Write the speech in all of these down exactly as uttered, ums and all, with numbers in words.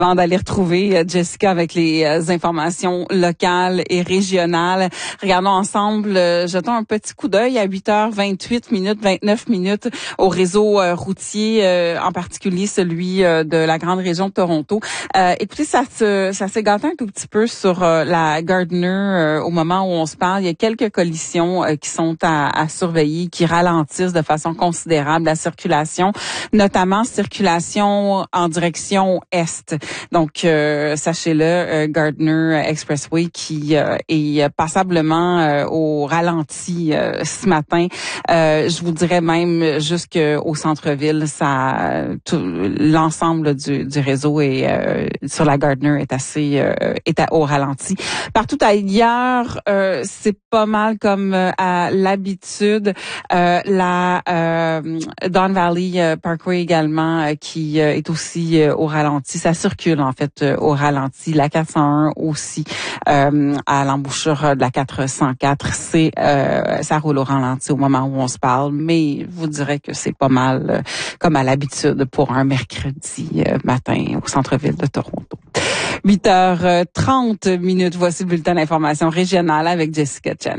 Avant d'aller retrouver Jessica avec les informations locales et régionales, regardons ensemble, jetons un petit coup d'œil à huit heures vingt-huit minutes, vingt-neuf minutes au réseau routier, en particulier celui de la grande région de Toronto. Euh, écoutez, ça se, ça s'est gâté un tout petit peu sur la Gardiner au moment où on se parle. Il y a quelques collisions qui sont à, à surveiller, qui ralentissent de façon considérable la circulation, notamment circulation en direction est. Donc, euh, sachez-le, euh, Gardiner Expressway qui euh, est passablement euh, au ralenti euh, ce matin. Euh, je vous dirais même jusqu'au centre-ville, ça, tout, l'ensemble du, du réseau est euh, sur la Gardiner est assez euh, est à, au ralenti. Partout ailleurs, euh, c'est pas mal comme euh, à l'habitude. Euh, la euh, Don Valley Parkway également euh, qui euh, est aussi euh, au ralenti. Ça circule en fait euh, au ralenti. La quatre cent un aussi euh, à l'embouchure de la quatre cent quatre. C'est euh, ça roule au ralenti au moment où on se parle, mais je vous dirais que c'est pas mal euh, comme à l'habitude pour un mercredi euh, matin au centre-ville de Toronto. huit heures trente minutes. Voici le bulletin d'information régionale avec Jessica Chen.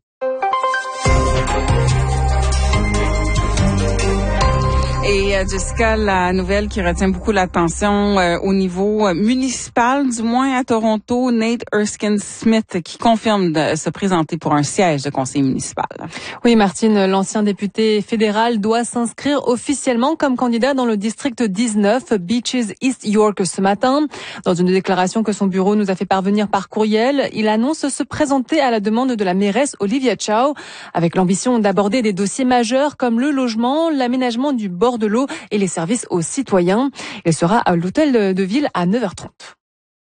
Et euh, Jessica, la nouvelle qui retient beaucoup l'attention euh, au niveau euh, municipal, du moins à Toronto, Nate Erskine-Smith qui confirme de se présenter pour un siège de conseiller municipal. Oui, Martine, l'ancien député fédéral doit s'inscrire officiellement comme candidat dans le district dix-neuf, Beaches East York, ce matin. Dans une déclaration que son bureau nous a fait parvenir par courriel, il annonce se présenter à la demande de la mairesse Olivia Chow, avec l'ambition d'aborder des dossiers majeurs comme le logement, l'aménagement du bord de l'eau et les services aux citoyens. Il sera à l'hôtel de ville à neuf heures trente.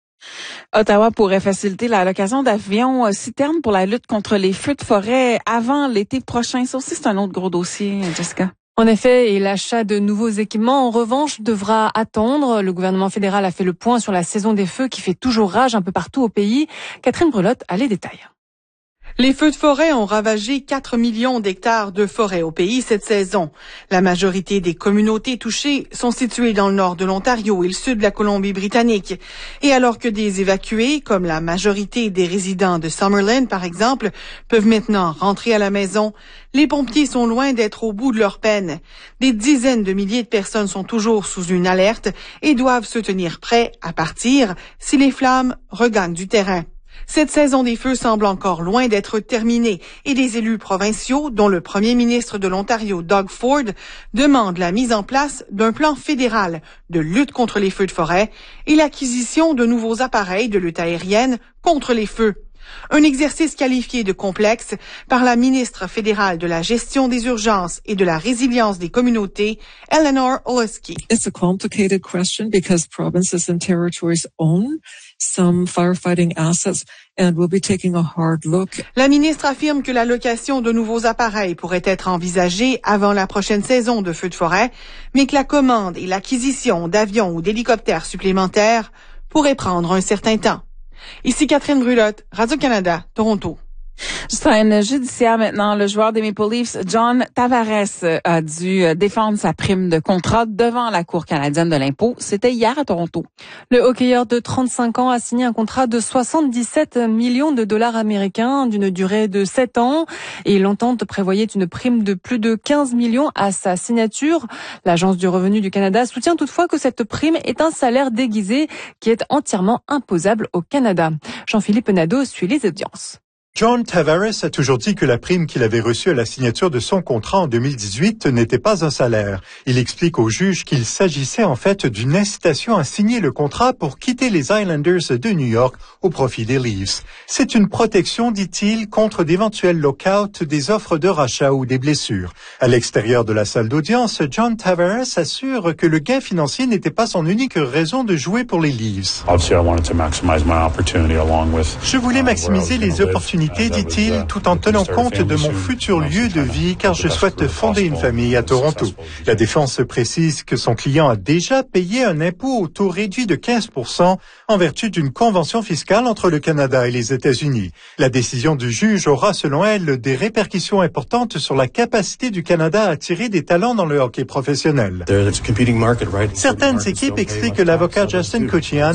Ottawa pourrait faciliter la location d'avions citernes pour la lutte contre les feux de forêt avant l'été prochain. Ça aussi, c'est un autre gros dossier, Jessica. En effet, et l'achat de nouveaux équipements, en revanche, devra attendre. Le gouvernement fédéral a fait le point sur la saison des feux qui fait toujours rage un peu partout au pays. Catherine Brelotte a les détails. Les feux de forêt ont ravagé quatre millions d'hectares de forêt au pays cette saison. La majorité des communautés touchées sont situées dans le nord de l'Ontario et le sud de la Colombie-Britannique. Et alors que des évacués, comme la majorité des résidents de Summerlin par exemple, peuvent maintenant rentrer à la maison, les pompiers sont loin d'être au bout de leur peine. Des dizaines de milliers de personnes sont toujours sous une alerte et doivent se tenir prêts à partir si les flammes regagnent du terrain. Cette saison des feux semble encore loin d'être terminée et des élus provinciaux, dont le premier ministre de l'Ontario, Doug Ford, demandent la mise en place d'un plan fédéral de lutte contre les feux de forêt et l'acquisition de nouveaux appareils de lutte aérienne contre les feux. Un exercice qualifié de complexe par la ministre fédérale de la gestion des urgences et de la résilience des communautés, Eleanor Oleski. It's a complicated question because provinces and territories own some firefighting assets and we'll be taking a hard look. La ministre affirme que la location de nouveaux appareils pourrait être envisagée avant la prochaine saison de feux de forêt, mais que la commande et l'acquisition d'avions ou d'hélicoptères supplémentaires pourraient prendre un certain temps. Ici Catherine Brelotte, Radio-Canada, Toronto. Scène judiciaire maintenant. Le joueur des Maple Leafs, John Tavares, a dû défendre sa prime de contrat devant la Cour canadienne de l'impôt. C'était hier à Toronto. Le hockeyeur de trente-cinq ans a signé un contrat de soixante-dix-sept millions de dollars américains d'une durée de sept ans et l'entente prévoyait une prime de plus de quinze millions à sa signature. L'Agence du revenu du Canada soutient toutefois que cette prime est un salaire déguisé qui est entièrement imposable au Canada. Jean-Philippe Nadeau suit les audiences. John Tavares a toujours dit que la prime qu'il avait reçue à la signature de son contrat en deux mille dix-huit n'était pas un salaire. Il explique au juge qu'il s'agissait en fait d'une incitation à signer le contrat pour quitter les Islanders de New York au profit des Leafs. C'est une protection, dit-il, contre d'éventuels lockouts, des offres de rachat ou des blessures. À l'extérieur de la salle d'audience, John Tavares assure que le gain financier n'était pas son unique raison de jouer pour les Leafs. Je voulais maximiser les opportunités, dit-il, tout en tenant compte de mon futur lieu de vie, car je souhaite fonder une famille à Toronto. La défense précise que son client a déjà payé un impôt au taux réduit de quinze pour cent en vertu d'une convention fiscale entre le Canada et les États-Unis. La décision du juge aura, selon elle, des répercussions importantes sur la capacité du Canada à attirer des talents dans le hockey professionnel. Certaines équipes expliquent que l'avocat Justin Kuchian